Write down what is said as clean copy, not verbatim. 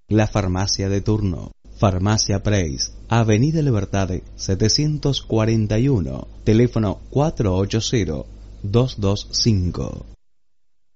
La farmacia de turno. Farmacia Preis, Avenida Libertad 741, teléfono 480-225.